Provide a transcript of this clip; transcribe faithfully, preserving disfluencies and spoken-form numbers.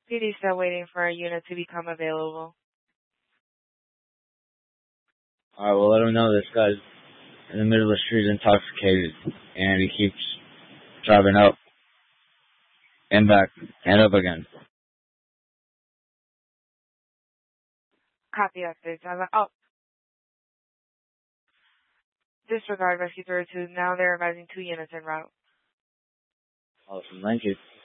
P D still waiting for a unit to become available. Alright, well, let him know this guy's in the middle of the street intoxicated, and he keeps driving up and back and up again. Copy that, six. Oh. Disregard rescue thirty-two. Now they're advising two units en route. Awesome, thank you.